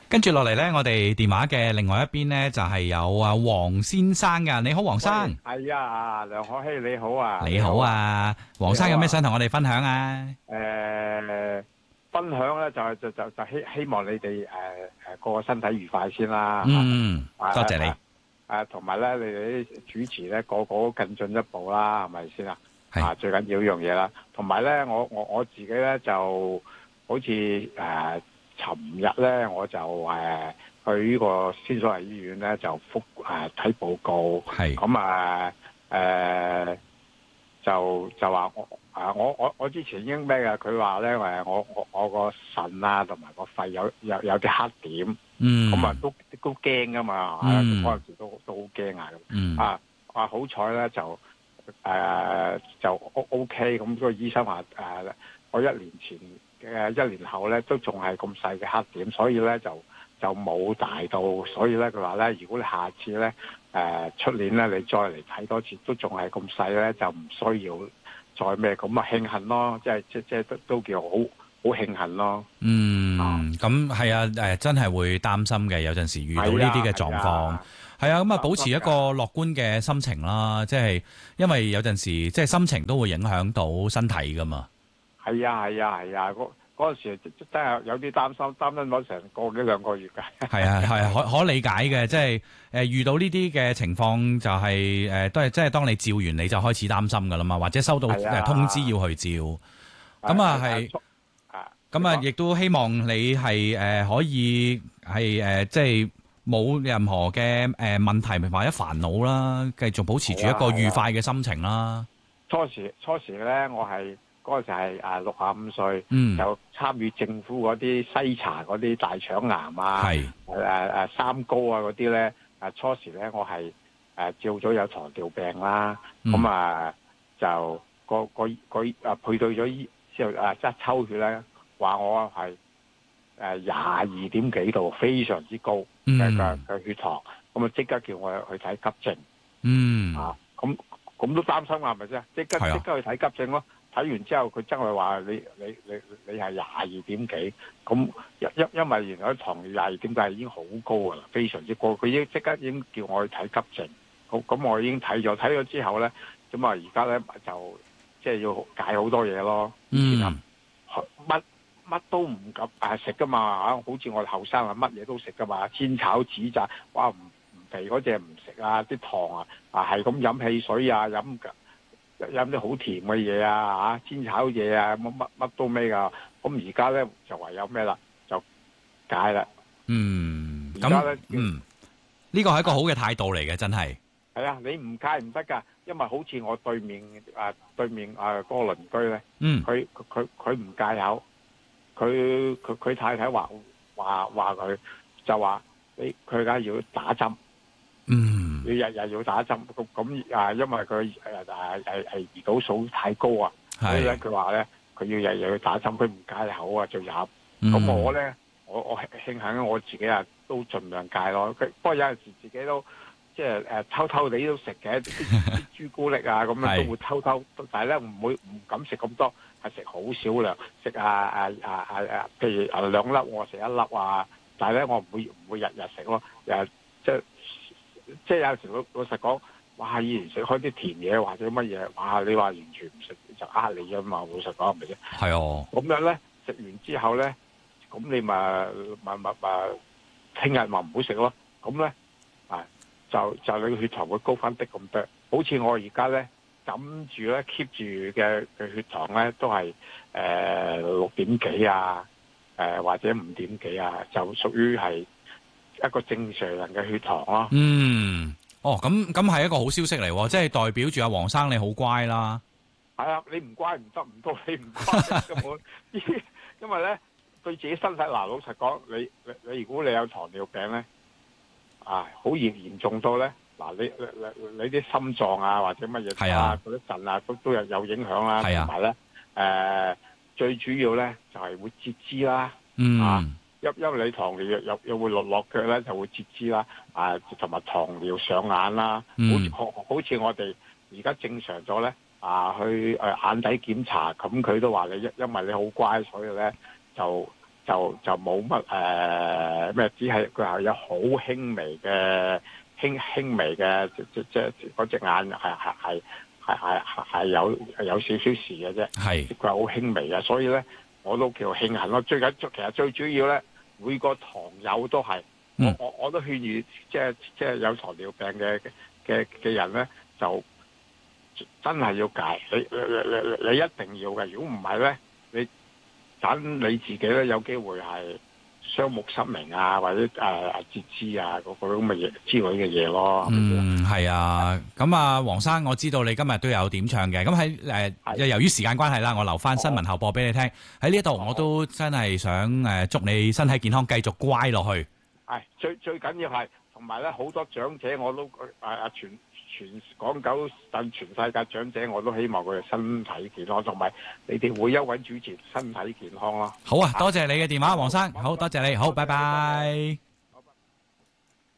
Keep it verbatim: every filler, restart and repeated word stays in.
跟住落嚟咧，我哋電話嘅另外一邊咧就係有啊黃先生噶。你好，黃生。 係啊，梁可希你好啊。 你好啊，黃生有咩想同我哋分享啊？ 誒，分享咧就就就就希希望你哋誒誒個個身體愉快先啦。 嗯，多謝你。 誒，同埋咧，你哋啲主持咧個個都更進一步啦，係咪先啊？ 係啊，最緊要一樣嘢啦。同埋咧，我我我自己咧就好似誒，尋日咧我就誒去呢個先所謂醫院咧就復誒睇報告。 係咁啊誒就就話我啊我我我之前已經咩嘅，佢話咧誒我我我個腎啊同埋個肺有有有啲黑點。 嗯， 咁啊都都驚噶嘛， 嗯， 嗰陣時都都好驚啊！ 嗯， 啊啊好彩咧就誒、呃、就 O O K，咁個醫生話誒、呃、我一年前嘅一年後咧都仲係咁細嘅黑點，所以咧就就冇大到，所以咧佢話咧如果你下次咧誒出年咧你再嚟睇多次都仲係咁細咧，就唔需要再咩，咁啊慶幸咯，即係即即都都叫好。好慶幸咯， 嗯，咁係啊，誒，真係會擔心嘅，有陣時遇到呢啲嘅狀況，係啊，咁啊，保持一個樂觀嘅心情啦，即係因為有陣時即係心情都會影響到身體噶嘛。 係啊，係啊，係啊，嗰嗰陣時真係有啲擔心，擔心咗成個幾兩個月㗎。係啊，係啊，可可理解嘅，即係誒遇到呢啲嘅情況就係誒都係即係當你照完你就開始擔心噶啦嘛，或者收到誒通知要去照，咁啊係。咁啊，亦都希望你係誒、呃、可以係誒、呃、即係冇任何嘅誒、呃、問題或者煩惱啦，繼續保持住一個愉快嘅心情啦。 初時初時咧，我係嗰陣時係誒六十五歲， 嗯、 就參與政府嗰啲篩查嗰啲大腸癌啊，誒誒誒三高啊嗰啲咧。誒初時咧，我係誒、呃、照咗有糖尿病啦，咁、嗯、啊就個個個誒配對咗醫之後誒即係抽血咧。話我係誒廿二點幾度，非常之高嘅嘅嘅血糖，咁啊即刻叫我去睇急症。 嗯啊，咁咁都擔心啊，係咪先？即刻即刻去睇急症咯。睇完之後，佢真係話你你你你係廿二點幾，咁因因因為原來糖廿二點幾係已經好高噶啦，非常之高。佢已經即刻已經叫我去睇急症。好，咁我已經睇咗，睇咗之後咧，咁啊而家咧就即係要戒好多嘢咯。 嗯， 乜？乜都唔敢誒食噶嘛嚇，好似我哋後生啊，乜嘢都食噶嘛，煎炒煮炸，哇唔唔肥嗰隻唔食啊，啲糖啊啊係咁飲汽水啊，飲飲啲好甜嘅嘢啊嚇，煎炒嘢啊乜乜乜都咩噶，咁而家咧就唯有咩啦，就戒啦。 嗯，咁嗯呢個係一個好嘅態度嚟嘅，真係。 係啊，你唔戒唔得噶，因為好似我對面誒對面誒嗰個鄰居咧， 嗯， 佢佢佢唔戒口。佢佢佢太太話話話佢就話你佢而家要打針， 嗯， 你日日要打針咁咁啊，因為佢誒誒誒誒胰島素太高啊，所以咧佢話咧佢要日日要打針，佢唔戒口啊，就入。咁、嗯、我咧我我慶幸我自己啊都盡量戒咯。佢不過有陣時自己都即係誒偷偷地都食嘅啲朱古力啊咁樣都會偷偷，但係咧唔會唔敢食咁多。係食好少量，食啊啊啊啊啊，譬如啊兩粒我食一粒啊，但係咧我唔會唔會日日食咯，誒即係即係有時老老實講，哇以前食開啲甜嘢或者乜嘢，哇你話完全唔食就呃你啊嘛，老實講係咪先？係哦。咁樣咧食完之後咧，咁你咪咪咪咪聽日咪唔好食咯，咁咧啊就就你個血糖會高翻啲咁多，好似我而家咧。諗住咧 keep 住嘅嘅血糖咧都係誒六點幾啊，誒、呃、或者五點幾啊，就屬於係一個正常人嘅血糖咯。嗯， 哦，咁咁係一個好消息嚟，即係代表住阿黃生你好乖啦。 係啊，你唔乖唔得，唔到你唔乖根本，因為咧對自己身體嗱，老實講，你你你如果你有糖尿病咧，啊好嚴嚴重到咧。嗱，你你你你啲心臟啊，或者乜嘢啊，嗰啲腎啊，都都有有影響啦。同埋咧，誒最主要咧就係會截肢啦。嗯。啊，因因為你糖尿又又會落落腳咧，就會截肢啦。啊，同埋糖尿上眼啦。嗯。好似好似我哋而家正常咗咧，啊去誒眼底檢查，咁佢都話你因因為你好乖，所以咧就就就就冇乜誒咩，只係佢係有好輕微嘅輕輕微嘅，即即即嗰隻眼係係係係係係有有少少事嘅啫，係佢係好輕微嘅，所以咧我都叫慶幸咯。最緊其實最主要咧，每個糖友都係、嗯、我我我都勸喻，即係即係有糖尿病嘅嘅嘅人咧，就真係要戒，你你你你一定要嘅，如果唔係咧，你等你自己咧有機會係雙目失明啊，或者誒截肢啊，嗰嗰咁嘅嘢之類嘅嘢咯。 嗯，係啊。咁啊，黃生，我知道你今日都有點唱嘅。咁喺誒，由於時間關係啦，我留翻新聞後播俾你聽。喺呢度我都真係想誒祝你身體健康，繼續乖落去。 係最最緊要係，同埋咧好多長者我都誒誒全。全港九甚全世界長者，我都希望佢哋身體健康，同埋你哋每一位主持身體健康咯。 好啊，多謝你嘅電話，黃生，好多謝你，好，拜拜。